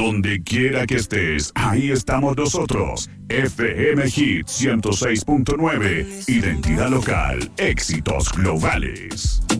Donde quiera que estés, ahí estamos nosotros. FM Hit 106.9. Identidad local. Éxitos globales.